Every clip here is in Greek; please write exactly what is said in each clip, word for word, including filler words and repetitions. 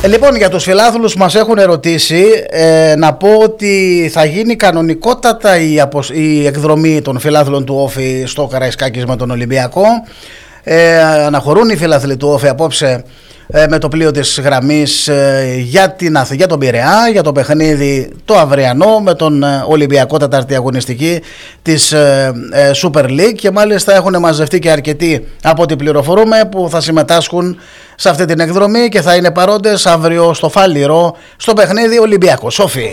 Ε, λοιπόν, για τους φιλάθλους που μας έχουν ερωτήσει, ε, να πω ότι θα γίνει κανονικότατα η, απο, η εκδρομή των φιλάθλων του Όφη στο Καραϊσκάκης με τον Ολυμπιακό. Ε, αναχωρούν οι φιλάθλοι του Όφη απόψε ε, με το πλοίο της γραμμής ε, για, την, για τον Πειραιά, για το παιχνίδι το αυριανό με τον ε, Ολυμπιακό τέταρτη αγωνιστική της ε, ε, Super League, και μάλιστα έχουν μαζευτεί και αρκετοί από ό,τι πληροφορούμε που θα συμμετάσχουν σε αυτή την εκδρομή και θα είναι παρόντες αύριο στο Φάληρο στο παιχνίδι Ολυμπιακός Όφη.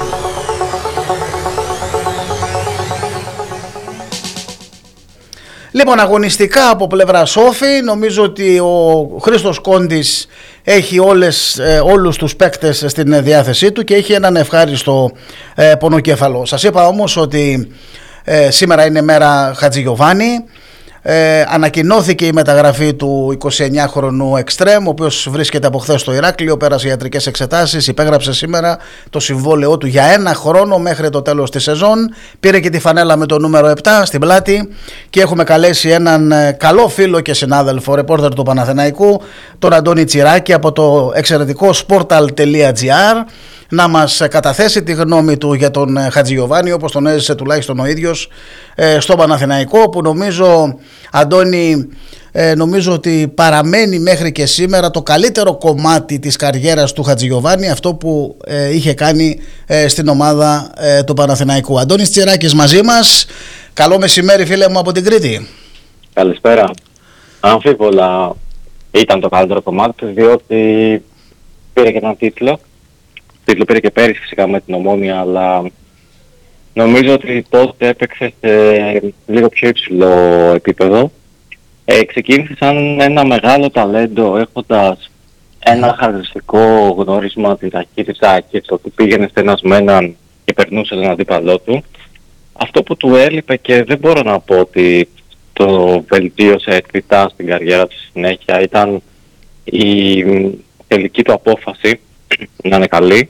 Λοιπόν, αγωνιστικά από πλευρά Όφη, νομίζω ότι ο Χρήστος Κόντης έχει όλες, ε, όλους τους παίκτες στην διάθεσή του και έχει έναν ευχάριστο ε, πονοκέφαλο. Σας είπα όμως ότι ε, σήμερα είναι μέρα Χατζηγιοβάνη. Ε, ανακοινώθηκε η μεταγραφή του εικοσιεννιάχρονου Εκστρέμ, ο οποίος βρίσκεται από χθες στο Ηράκλειο, πέρασε ιατρικές εξετάσεις, υπέγραψε σήμερα το συμβόλαιό του για ένα χρόνο μέχρι το τέλος της σεζόν, πήρε και τη φανέλα με το νούμερο επτά στην πλάτη και έχουμε καλέσει έναν καλό φίλο και συνάδελφο, ρεπόρτερ του Παναθηναϊκού, τον Αντώνη Τσιράκη από το εξαιρετικό sportal.gr, να μας καταθέσει τη γνώμη του για τον Χατζηγιοβάνη, όπως τον έζησε τουλάχιστον ο ίδιος ε, στο Παναθηναϊκό, που νομίζω, Αντώνη, ε, νομίζω ότι παραμένει μέχρι και σήμερα το καλύτερο κομμάτι της καριέρας του Χατζηγιοβάνη, αυτό που ε, είχε κάνει ε, στην ομάδα ε, του Παναθηναϊκού. Αντώνης Τσιράκης μαζί μας. Καλό μεσημέρι, φίλε μου, από την Κρήτη. Καλησπέρα. Αμφίβολα ήταν το καλύτερο κομμάτι, διότι πήρε και έναν τίτλο. Τίτλο πήρε και πέρυσι φυσικά με την Ομόνια, αλλά νομίζω ότι τότε έπαιξε σε λίγο πιο υψηλό επίπεδο. Ε, ξεκίνησε σαν ένα μεγάλο ταλέντο, έχοντας ένα χαρακτηριστικό γνώρισμα, τη ταχύτητα και το ότι πήγαινε στενάς με έναν και περνούσε τον αντίπαλό του. Αυτό που του έλειπε, και δεν μπορώ να πω ότι το βελτίωσε αισθητά στην καριέρα του στη συνέχεια, ήταν η τελική του απόφαση να είναι καλή.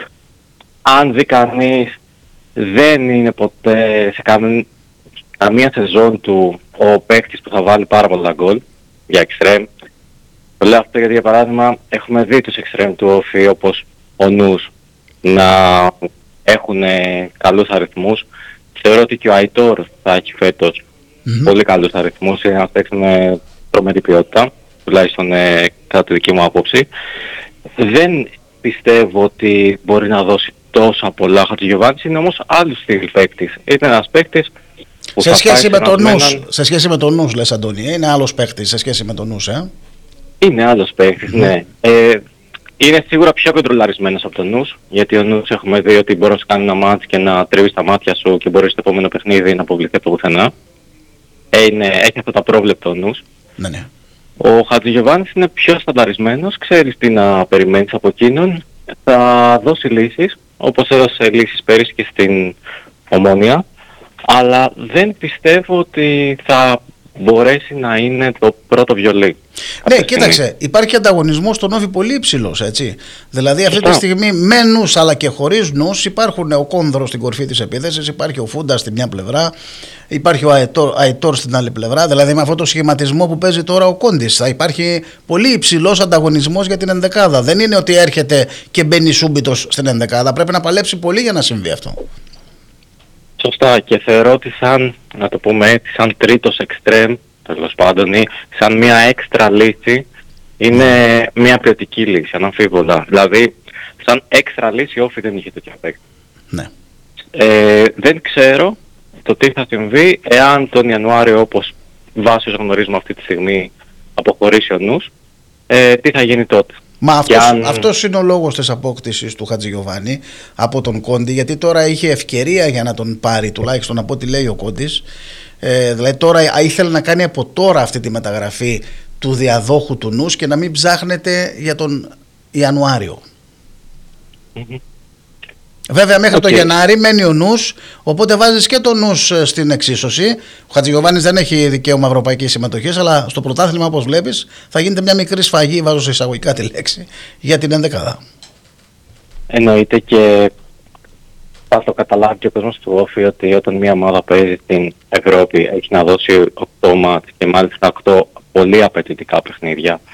Αν δει κανείς, δεν είναι ποτέ σε καμία, καμία σεζόν του ο παίκτης που θα βάλει πάρα πολλά γκολ για εξτρέμ. Το λέω αυτό γιατί, για παράδειγμα, έχουμε δει τους εξτρέμ του Όφη όπως ο Νους να έχουν καλούς αριθμούς. Θεωρώ ότι και ο Αϊτόρ θα έχει φέτος mm-hmm. πολύ καλούς αριθμούς, είναι να παίξει με τρομερή ποιότητα, τουλάχιστον ε, κατά τη δική μου άποψη. Δεν πιστεύω ότι μπορεί να δώσει τόσα πολλά ο Χατζηγιοβάνης, είναι όμως άλλος στυλ παίκτης. Είναι ένας παίκτης που σε σχέση με τον Νους, έναν... σε σχέση με τον Νους λες, Αντώνη, είναι άλλος παίκτης σε σχέση με τον Νους, ε? Είναι άλλος παίκτης, mm. ναι. Ε, είναι σίγουρα πιο κοντρολαρισμένος από τον Νους, γιατί ο Νους έχουμε δει ότι μπορεί να σου κάνει ένα μάτς και να τρίβει στα μάτια σου και μπορεί στο επόμενο παιχνίδι να αποβληθεί από πουθενά. Ε, είναι, έχει αυτό το απρόβλεπτο ο Νους. Ναι, ναι. Ο Χατζηγιοβάνης είναι πιο στανταρισμένος, ξέρεις τι να περιμένεις από εκείνον, θα δώσει λύσεις, όπως έδωσε λύσεις πέρυσι και στην Ομόνια, αλλά δεν πιστεύω ότι θα μπορέσει να είναι το πρώτο βιολί. Ναι, κοίταξε, υπάρχει ανταγωνισμός στον Όφη πολύ υψηλός, έτσι. Δηλαδή αυτή τη στιγμή με Νους αλλά και χωρίς Νους υπάρχουν ο Κόνδρος στην κορφή της επίθεσης, υπάρχει ο Φούντας στη μια πλευρά, υπάρχει ο Αϊτόρ, Αϊτόρ στην άλλη πλευρά. Δηλαδή με αυτό το σχηματισμό που παίζει τώρα ο Κόντης θα υπάρχει πολύ υψηλός ανταγωνισμός για την ενδεκάδα. Δεν είναι ότι έρχεται και μπαίνει σούμπιτος στην ενδεκάδα, πρέπει να παλέψει πολύ για να συμβεί αυτό. Σωστά, και θεωρώ ότι σαν, να το πούμε έτσι, σαν τρίτος εξτρέμ, τέλος πάντων, ή σαν μια έξτρα λύση, είναι μια ποιοτική λύση, αναμφίβολα. Δηλαδή, σαν έξτρα λύση, Όφη δεν είχε τέτοια παίκτη. Ναι. Ε, δεν ξέρω το τι θα συμβεί εάν τον Ιανουάριο, όπως βάσει όσο γνωρίζουμε αυτή τη στιγμή, αποχωρήσει ο Νους, ε, τι θα γίνει τότε. Μα αυτός, αν... αυτός είναι ο λόγος της απόκτησης του Χατζηγιοβάνη από τον Κόντι, γιατί τώρα είχε ευκαιρία για να τον πάρει, τουλάχιστον από ό,τι λέει ο Κόντης. Ε, δηλαδή τώρα ήθελε να κάνει από τώρα αυτή τη μεταγραφή του διαδόχου του Νους και να μην ψάχνεται για τον Ιανουάριο. Mm-hmm. Βέβαια μέχρι okay. το Γενάρη μένει ο Νους, οπότε βάζεις και τον Νους στην εξίσωση. Ο Χατζηγιοβάνης δεν έχει δικαίωμα ευρωπαϊκής συμμετοχής, αλλά στο πρωτάθλημα, όπως βλέπεις, θα γίνεται μια μικρή σφαγή, βάζω σε εισαγωγικά τη λέξη, για την ενδεκάδα. Εννοείται, και θα το καταλάβει και ο κόσμος του Όφη ότι όταν μια ομάδα παίζει στην Ευρώπη έχει να δώσει οκτώ μάτς και μάλιστα οκτώ πολύ απαιτητικά παιχνίδια.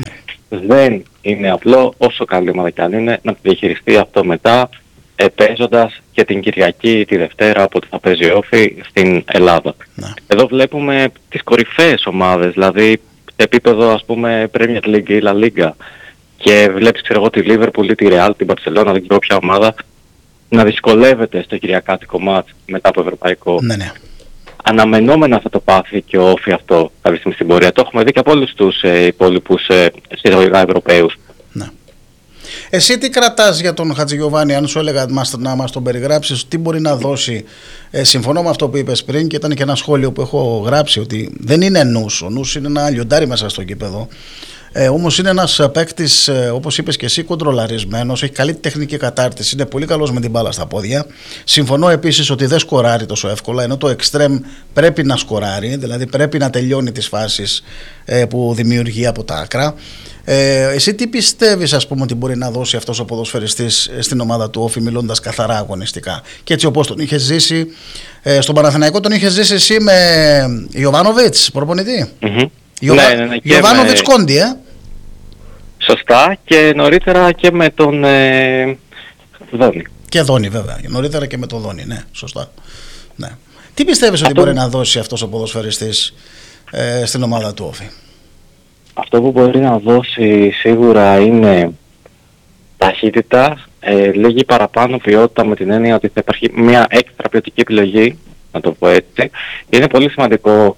δεν είναι απλό, όσο καλή ομάδα κι αν είναι, να τη διαχειριστεί αυτό μετά, ε, παίζοντας και την Κυριακή τη Δευτέρα από ό,τι θα παίζει Όφη στην Ελλάδα. Ναι. Εδώ βλέπουμε τις κορυφαίες ομάδες, δηλαδή σε επίπεδο ας πούμε Premier League ή La Liga, και βλέπεις ξέρω εγώ τη Liverpool ή τη Real, την Barcelona, δεν ξέρω ποια ομάδα, να δυσκολεύεται στο κυριακάτικο μάτς μετά από ευρωπαϊκό. Ναι, ναι. Αναμενόμενα θα το πάθει και ο Όφη αυτό κάποια στιγμή στην πορεία. Το έχουμε δει και από όλους τους ε, υπόλοιπους ε, συλλογικά Ευρωπαίους. Ναι. Εσύ τι κρατάς για τον Χατζηγιοβάνη, αν σου έλεγα να μας τον περιγράψεις, τι μπορεί να δώσει? Ε, συμφωνώ με αυτό που είπες πριν και ήταν και ένα σχόλιο που έχω γράψει, ότι δεν είναι νους, ο νους είναι ένα λιοντάρι μέσα στο γήπεδο. Ε, όμως είναι ένας παίκτης, ε, όπως είπες και εσύ, κοντρολαρισμένος, έχει καλή τεχνική κατάρτιση, είναι πολύ καλός με την μπάλα στα πόδια. Συμφωνώ επίσης ότι δεν σκοράρει τόσο εύκολα, ενώ το εξτρέμ πρέπει να σκοράρει, δηλαδή πρέπει να τελειώνει τις φάσεις ε, που δημιουργεί από τα άκρα. Ε, εσύ τι πιστεύεις, ας πούμε, ότι μπορεί να δώσει αυτός ο ποδοσφαιριστής στην ομάδα του Όφη, μιλώντας καθαρά αγωνιστικά, και έτσι όπως τον είχε ζήσει ε, στον Παναθηναϊκό, τον είχε ζήσει εσύ με Ιωβάνοβιτς προπονητή? Mm-hmm. Ιωβα... Ναι, ναι, ναι, Ιωβάνοβιτς με... Κόντι, ε? Σωστά, και νωρίτερα και με τον ε, Δόνη. Και Δόνη, βέβαια. Νωρίτερα και με τον Δόνη, ναι, σωστά. Ναι. Τι πιστεύεις αυτό... ότι μπορεί να δώσει αυτός ο ποδοσφαιριστής ε, στην ομάδα του Όφη? Αυτό που μπορεί να δώσει σίγουρα είναι ταχύτητα, ε, λίγη παραπάνω ποιότητα, με την έννοια ότι θα υπάρχει μια έξτρα ποιοτική επιλογή, να το πω έτσι. Είναι πολύ σημαντικό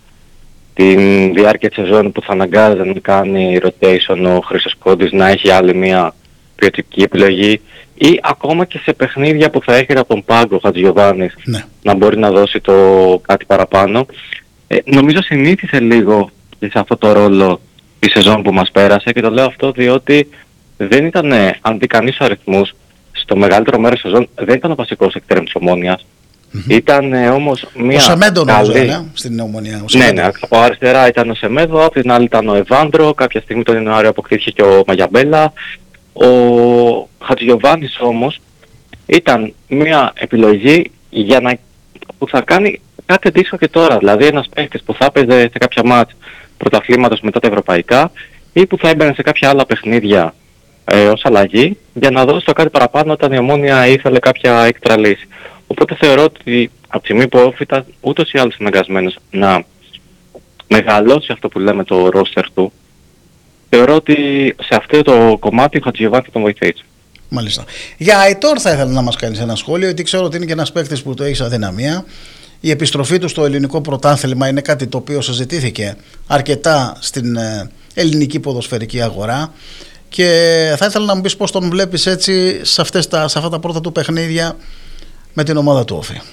την διάρκεια της σεζόν που θα αναγκάζεται να κάνει rotation ο Χρήστος Κόντης να έχει άλλη μια ποιοτική επιλογή, ή ακόμα και σε παιχνίδια που θα έχει από τον πάγκο ο Χατζηγιοβάνης, ναι, να μπορεί να δώσει το κάτι παραπάνω. Ε, νομίζω συνήθισε λίγο σε αυτό το ρόλο τη σεζόν που μας πέρασε, και το λέω αυτό διότι δεν ήταν, αν δει κανείς αριθμούς, στο μεγαλύτερο μέρος της σεζόν δεν ήταν ο βασικός εκτέρμ της Ομόνοιας. Mm-hmm. Ήταν ε, όμως μια. Ο Σεμέντο καλή... νομίζω, ναι, στην Ομονία. Ναι, ναι, από αριστερά ήταν ο Σεμέδο, από την άλλη ήταν ο Εβάντρο, κάποια στιγμή τον Ιανουάριο αποκτήθηκε και ο Μαγιαμπέλα. Ο Χατζηγιοβάνης όμως ήταν μια επιλογή για να... που θα κάνει κάτι αντίστοιχο και τώρα. Δηλαδή ένας παίκτης που θα έπαιζε σε κάποια μάτς πρωταθλήματος μετά τα ευρωπαϊκά, ή που θα έμπαινε σε κάποια άλλα παιχνίδια ε, ως αλλαγή, για να δώσει το κάτι παραπάνω όταν η Ομόνοια ήθελε κάποια έξτρα λύση. Οπότε θεωρώ ότι από τη στιγμή που ο Όφη ήταν ούτως ή άλλως αναγκασμένος να μεγαλώσει αυτό που λέμε το ρόστερ του, θεωρώ ότι σε αυτό το κομμάτι ο Χατζηγιοβάνης θα τον βοηθήσει. Μάλιστα. Για Αϊτόρ θα ήθελα να μας κάνεις ένα σχόλιο, γιατί ξέρω ότι είναι και ένας παίκτης που το έχει αδυναμία. Η επιστροφή του στο ελληνικό πρωτάθλημα είναι κάτι το οποίο συζητήθηκε αρκετά στην ελληνική ποδοσφαιρική αγορά, και θα ήθελα να μου πεις πώς τον βλέπεις έτσι σε, αυτές τα, σε αυτά τα πρώτα του παιχνίδια με την ομάδα του Όφη.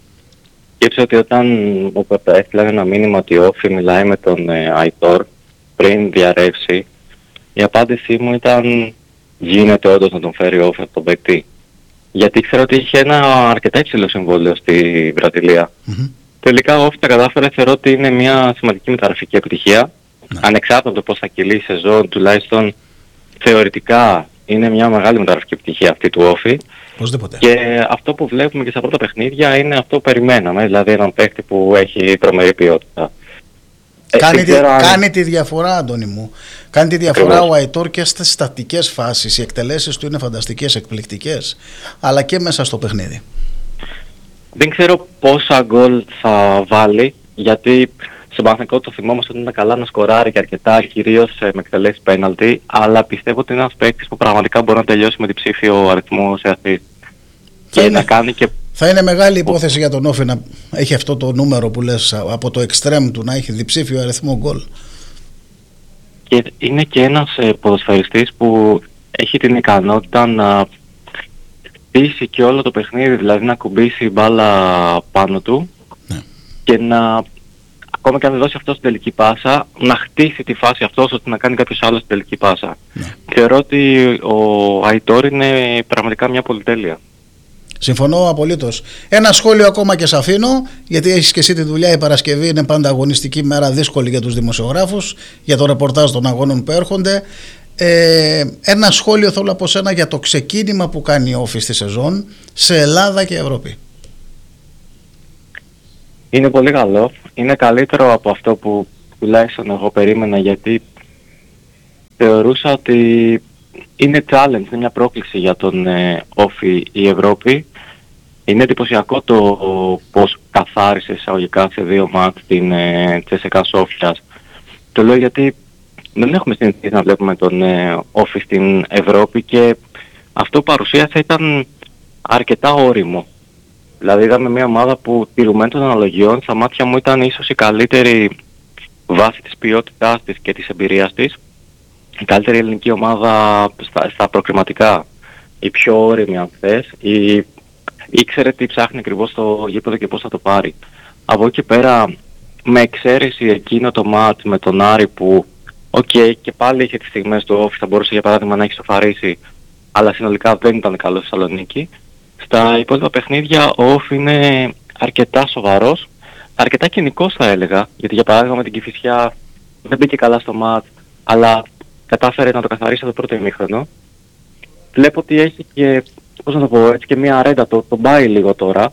Σκέψω ότι όταν ο Παπα έστειλε ένα μήνυμα ότι ο Όφη μιλάει με τον ε, Αϊτόρ πριν διαρρεύσει, η απάντησή μου ήταν γίνεται όντως να τον φέρει ο Όφη από τον παίκτη. Γιατί ξέρω ότι είχε ένα αρκετά υψηλό συμβόλαιο στη Βραζιλία. Mm-hmm. Τελικά ο Όφη τα κατάφερε, θεωρώ ότι είναι μια σημαντική μεταγραφική επιτυχία. Mm-hmm. Ανεξάρτητα από το πώς θα κυλήσει η σεζόν, τουλάχιστον θεωρητικά είναι μια μεγάλη μεταγραφική επιτυχία αυτή του Όφη. Και αυτό που βλέπουμε και στα πρώτα παιχνίδια είναι αυτό που περιμέναμε, δηλαδή έναν παίκτη που έχει τρομερή ποιότητα. Κάνει, ε, τη, αν... κάνει τη διαφορά, Αντώνη μου. Κάνει τη διαφορά Ακριβώς. Ο Αϊτόρ και στις στατικές φάσεις. Οι εκτελέσεις του είναι φανταστικές, εκπληκτικές, αλλά και μέσα στο παιχνίδι. Δεν ξέρω πόσα γκολ θα βάλει, γιατί στον Παναθηναϊκό το θυμόμαστε ότι είναι καλά να σκοράρει και αρκετά, κυρίως με εκτελέσεις πέναλτι, αλλά πιστεύω ότι είναι ένας παίκτης που πραγματικά μπορεί να τελειώσει με διψήφιο αριθμό σε αυτή. Και είναι, να κάνει και... θα είναι μεγάλη υπόθεση για τον Όφη να έχει αυτό το νούμερο που λες από το εξτρέμ του, να έχει διψήφιο αριθμό γκολ. Και είναι και ένας ε, ποδοσφαιριστής που έχει την ικανότητα να χτίσει και όλο το παιχνίδι, δηλαδή να κουμπίσει η μπάλα πάνω του, ναι, και να, ακόμα και αν δεν δώσει αυτό στην τελική πάσα, να χτίσει τη φάση αυτός ώστε να κάνει κάποιος άλλος στην τελική πάσα. Ναι. Θεωρώ ότι ο Αϊτόρ είναι πραγματικά μια πολυτέλεια. Συμφωνώ απολύτως. Ένα σχόλιο ακόμα και σε αφήνω, γιατί έχεις και εσύ τη δουλειά. Η Παρασκευή είναι πάντα αγωνιστική μέρα, δύσκολη για τους δημοσιογράφους, για το ρεπορτάζ των αγώνων που έρχονται. Ε, ένα σχόλιο θέλω από σένα για το ξεκίνημα που κάνει η Όφη στη σεζόν σε Ελλάδα και Ευρώπη. Είναι πολύ καλό. Είναι καλύτερο από αυτό που τουλάχιστον εγώ περίμενα, γιατί θεωρούσα ότι είναι challenge, είναι μια πρόκληση για τον ε, Όφη η Ευρώπη. Είναι εντυπωσιακό το πώς καθάρισε εισαγωγικά σε δύο μάτς την ε, Τσέσεκα Σόφιας. Το λέω γιατί δεν έχουμε συνηθίσει να βλέπουμε τον ε, Όφη στην Ευρώπη και αυτό που παρουσίασε ήταν αρκετά όριμο. Δηλαδή είδαμε μια ομάδα που τηρουμένων των αναλογιών στα μάτια μου ήταν ίσως η καλύτερη βάση της ποιότητάς της και της εμπειρίας της. Η καλύτερη ελληνική ομάδα στα, στα προκριματικά. Η πιο όριμη αν θες. Η, ήξερε τι ψάχνει ακριβώς στο γήπεδο και πώς θα το πάρει. Από εκεί πέρα, με εξαίρεση εκείνο το μάτς με τον Άρη που οκ, okay, και πάλι είχε τις στιγμές του Όφη, θα μπορούσε για παράδειγμα να έχει σοφαρίσει, αλλά συνολικά δεν ήταν καλό στη Θεσσαλονίκη. Στα υπόλοιπα παιχνίδια ο Όφη είναι αρκετά σοβαρός, αρκετά κοινικός θα έλεγα, γιατί για παράδειγμα με την Κηφισιά δεν μπήκε καλά στο μάτς, αλλά κατάφερε να το καθαρίσει το πρώτο ημίχρονο. Βλέπω ότι έχει και, πώς να το πω, έτσι και μια αρέντα, το, το πάει λίγο τώρα,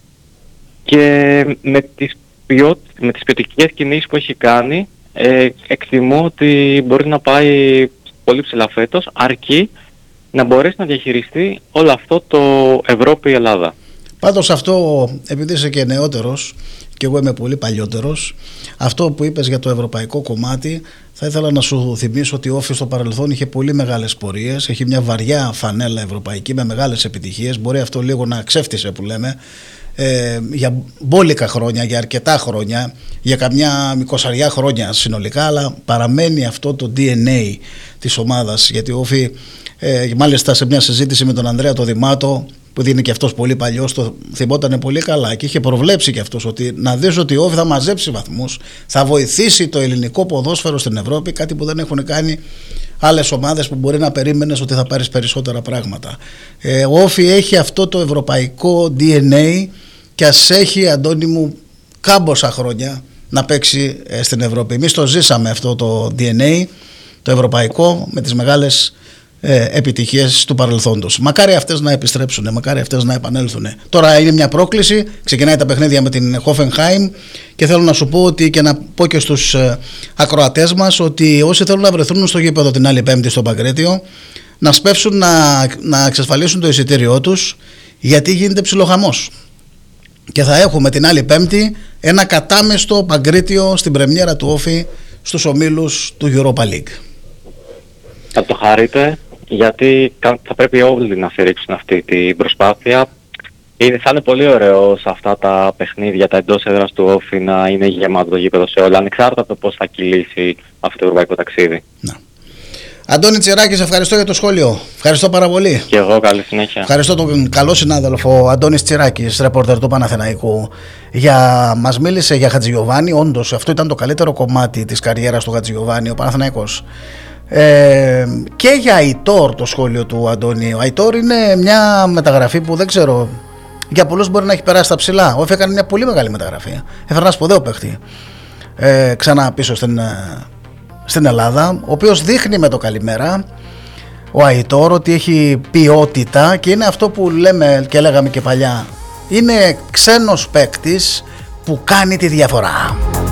και με τις, ποιό, με τις ποιοτικές κινήσεις που έχει κάνει, ε, εκτιμώ ότι μπορεί να πάει πολύ ψηλά φέτος, αρκεί να μπορέσει να διαχειριστεί όλο αυτό το Ευρώπη-Ελλάδα. Πάντως αυτό, επειδή είσαι και νεότερος και εγώ είμαι πολύ παλιότερος, αυτό που είπες για το ευρωπαϊκό κομμάτι, θα ήθελα να σου θυμίσω ότι ο Όφη στο παρελθόν είχε πολύ μεγάλες πορείες, έχει μια βαριά φανέλα ευρωπαϊκή με μεγάλες επιτυχίες. Μπορεί αυτό λίγο να ξέφτισε που λέμε, ε, για μπόλικα χρόνια, για αρκετά χρόνια, για καμιά εικοσαριά χρόνια συνολικά, αλλά παραμένει αυτό το ντι εν έι της ομάδας, γιατί ο Όφη, ε, μάλιστα σε μια συζήτηση με τον Ανδρέα το Δημάτο, που είναι και αυτός πολύ παλιός, το θυμότανε πολύ καλά και είχε προβλέψει και αυτός ότι να δεις ότι ο Όφη θα μαζέψει βαθμούς, θα βοηθήσει το ελληνικό ποδόσφαιρο στην Ευρώπη, κάτι που δεν έχουν κάνει άλλες ομάδες που μπορεί να περίμενες ότι θα πάρεις περισσότερα πράγματα. Ε, ο Όφη έχει αυτό το ευρωπαϊκό ντι εν έι και ας έχει, Αντώνη μου, κάμποσα χρόνια να παίξει ε, στην Ευρώπη. Εμείς το ζήσαμε αυτό το ντι εν έι, το ευρωπαϊκό, με τις μεγάλες Ε, επιτυχίες του παρελθόντος. Μακάρι αυτές να επιστρέψουν, μακάρι αυτές να επανέλθουν. Τώρα είναι μια πρόκληση, ξεκινάει τα παιχνίδια με την Hoffenheim και θέλω να σου πω ότι, και να πω και στους ε, ακροατές μας, ότι όσοι θέλουν να βρεθούν στο γήπεδο την άλλη Πέμπτη στο Παγκρίτιο, να σπεύσουν να, να εξασφαλίσουν το εισιτήριό τους, γιατί γίνεται ψιλοχαμός. Και θα έχουμε την άλλη Πέμπτη ένα κατάμεστο Παγκρίτιο στην πρεμιέρα του Όφη στους ομίλους του Europa League. Θα το χαρείτε, γιατί θα πρέπει όλοι να στηρίξουν αυτή την προσπάθεια. Είναι, θα είναι πολύ ωραίο σε αυτά τα παιχνίδια, τα εντός έδρας του Όφη, να είναι γεμάτο το γήπεδο σε όλα, ανεξάρτητα από το πώς θα κυλήσει αυτό το ευρωπαϊκό ταξίδι. Να. Αντώνη Τσιράκη, σε ευχαριστώ για το σχόλιο. Ευχαριστώ πάρα πολύ. Και εγώ, καλή συνέχεια. Ευχαριστώ τον καλό συνάδελφο Αντώνης Τσιράκης, ρεπόρτερ του Παναθηναϊκού. Για... Μας μίλησε για Χατζηγιοβάνι. Όντως, αυτό ήταν το καλύτερο κομμάτι της καριέρας του Χατζηγιοβάνι, ο Παναθηναϊκός. Ε, και για Αϊτόρ το σχόλιο του Αντώνη. Ο Αϊτόρ είναι μια μεταγραφή που δεν ξέρω, για πολλούς μπορεί να έχει περάσει τα ψηλά. Ο Όφη έκανε μια πολύ μεγάλη μεταγραφή. Έφερε ένα σπουδαίο παίχτη ε, ξανά πίσω στην, στην Ελλάδα, ο οποίος δείχνει με το καλημέρα ο Αϊτόρ ότι έχει ποιότητα και είναι αυτό που λέμε και λέγαμε και παλιά. Είναι ξένος παίκτης που κάνει τη διαφορά.